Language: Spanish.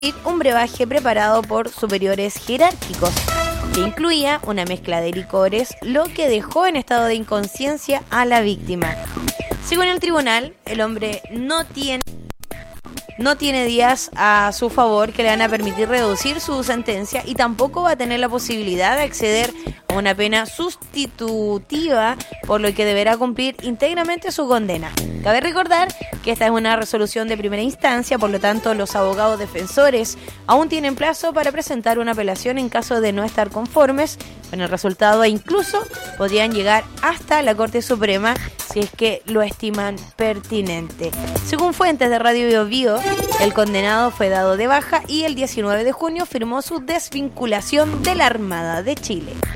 un brebaje preparado por superiores jerárquicos, que incluía una mezcla de licores, lo que dejó en estado de inconsciencia a la víctima. Según el tribunal, el hombre no tiene días a su favor que le van a permitir reducir su sentencia y tampoco va a tener la posibilidad de acceder a una pena sustitutiva, por lo que deberá cumplir íntegramente su condena. Cabe recordar que esta es una resolución de primera instancia, por lo tanto los abogados defensores aún tienen plazo para presentar una apelación en caso de no estar conformes con el resultado e incluso podrían llegar hasta la Corte Suprema si es que lo estiman pertinente. Según fuentes de Radio Bio Bio, el condenado fue dado de baja y el 19 de junio firmó su desvinculación de la Armada de Chile.